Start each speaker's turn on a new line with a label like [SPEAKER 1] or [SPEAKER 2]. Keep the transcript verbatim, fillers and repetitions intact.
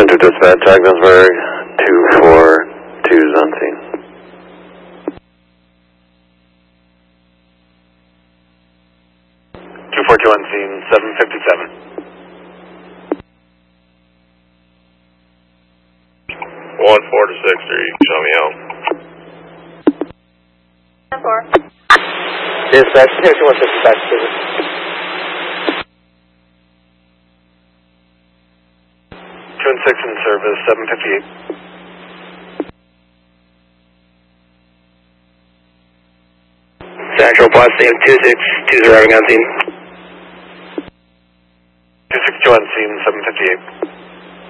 [SPEAKER 1] Center Dispatch, Agnesburg, two four two is on scene.
[SPEAKER 2] two four two on scene, seven fifty-seven.
[SPEAKER 3] one four to six three, show me home.
[SPEAKER 4] ten four.
[SPEAKER 5] Dispatch, two one six, dispatch, service.
[SPEAKER 2] two and six in service, seven fifty-eight.
[SPEAKER 5] Central Plus, team two six two is arriving on scene.
[SPEAKER 2] two six two on scene, seven fifty-eight.